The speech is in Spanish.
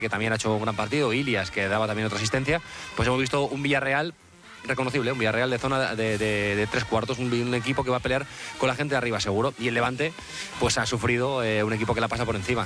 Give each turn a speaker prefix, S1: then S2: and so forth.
S1: que también ha hecho un gran partido, Ilias, que daba también otra asistencia, pues hemos visto un Villarreal reconocible, un Villarreal de zona de tres cuartos, un equipo que va a pelear con la gente de arriba seguro, y el Levante pues ha sufrido un equipo que la pasa por encima.